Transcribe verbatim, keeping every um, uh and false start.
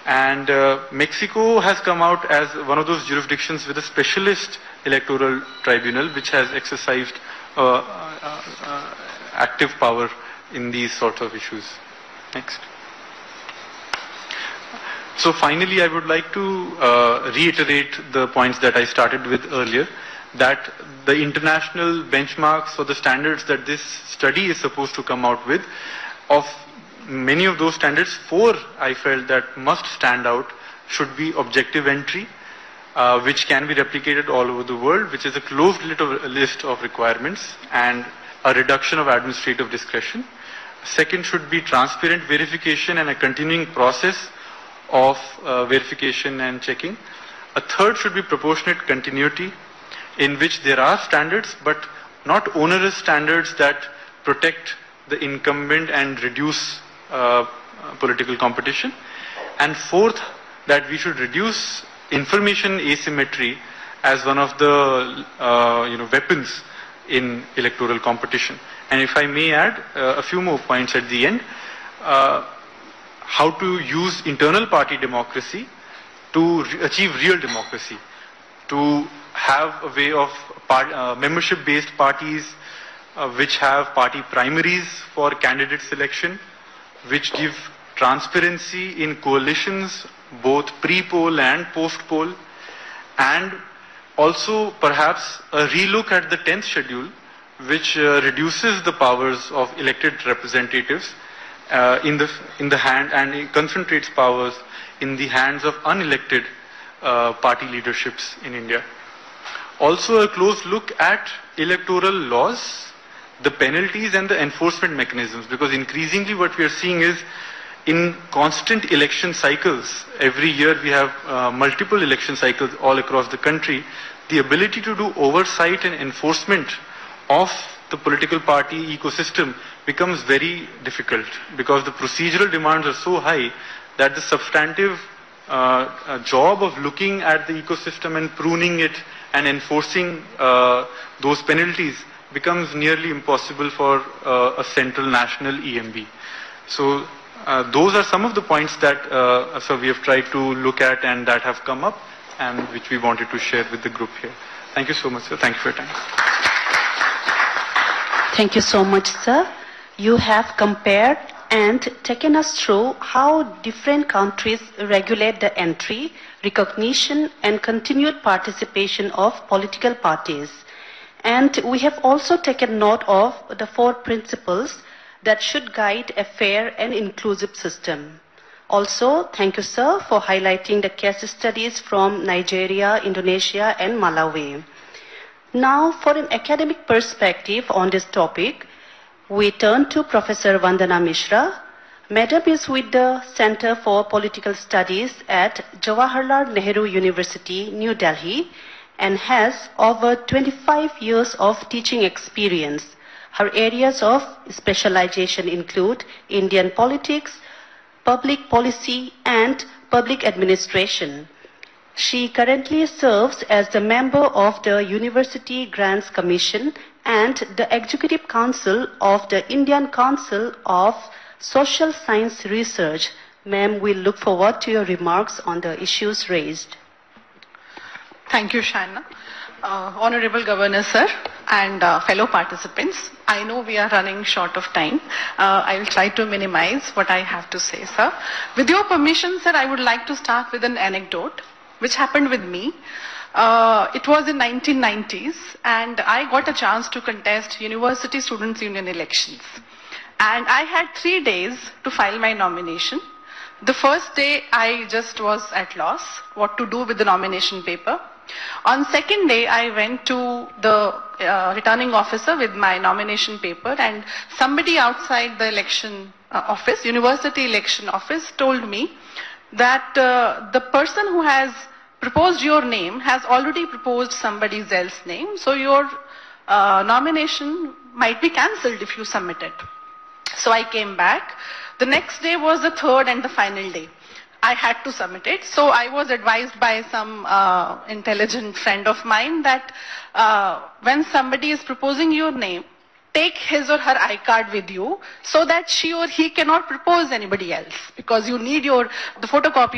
And uh, Mexico has come out as one of those jurisdictions with a specialist electoral tribunal which has exercised uh, uh, uh, active power in these sorts of issues. Next. So finally, I would like to uh, reiterate the points that I started with earlier, that the international benchmarks or the standards that this study is supposed to come out with, of many of those standards, four I felt that must stand out should be objective entry, uh, which can be replicated all over the world, which is a closed list of requirements, and a reduction of administrative discretion. Second should be transparent verification and a continuing process of uh, verification and checking. A third should be proportionate continuity, in which there are standards but not onerous standards that protect the incumbent and reduce uh, political competition. And fourth, that we should reduce information asymmetry as one of the uh, you know weapons in electoral competition. And if I may add uh, a few more points at the end, uh, how to use internal party democracy to re achieve real democracy, to have a way of part, uh, membership-based parties uh, which have party primaries for candidate selection, which give transparency in coalitions, both pre-poll and post-poll, and also perhaps a relook at the tenth schedule, which uh, reduces the powers of elected representatives uh, in the in the hand, and it concentrates powers in the hands of unelected uh, party leaderships in India. Also a close look at electoral laws, the penalties and the enforcement mechanisms, because increasingly what we are seeing is in constant election cycles, every year we have uh, multiple election cycles all across the country, the ability to do oversight and enforcement of the political party ecosystem becomes very difficult, because the procedural demands are so high that the substantive uh, uh, job of looking at the ecosystem and pruning it and enforcing uh, those penalties becomes nearly impossible for uh, a central national E M B. So uh, those are some of the points that uh, so we have tried to look at and that have come up and which we wanted to share with the group here. Thank you so much, sir. Thank you for your time. Thank you so much, sir. You have compared and taken us through how different countries regulate the entry, recognition and continued participation of political parties. And we have also taken note of the four principles that should guide a fair and inclusive system. Also, thank you, sir, for highlighting the case studies from Nigeria, Indonesia and Malawi. Now, for an academic perspective on this topic, we turn to Professor Vandana Mishra. Madam is with the Center for Political Studies at Jawaharlal Nehru University, New Delhi, and has over twenty-five years of teaching experience. Her areas of specialization include Indian politics, public policy, and public administration. She currently serves as the member of the University Grants Commission and the Executive Council of the Indian Council of Social Science Research. Ma'am, we look forward to your remarks on the issues raised. Thank you, Shanna. Uh, Honorable Governor, sir, and uh, fellow participants, I know we are running short of time. Uh, I will try to minimize what I have to say, sir. With your permission, sir, I would like to start with an anecdote which happened with me. Uh, it was in nineteen nineties, and I got a chance to contest University Students' Union elections. And I had three days to file my nomination. The first day, I just was at loss what to do with the nomination paper. On second day, I went to the uh, returning officer with my nomination paper, and somebody outside the election uh, office, university election office, told me that uh, the person who has proposed your name has already proposed somebody else's name, so your uh, nomination might be cancelled if you submit it. So I came back. The next day was the third and the final day. I had to submit it. So I was advised by some uh, intelligent friend of mine that uh, when somebody is proposing your name, take his or her I card with you so that she or he cannot propose anybody else, because you need your the photocopy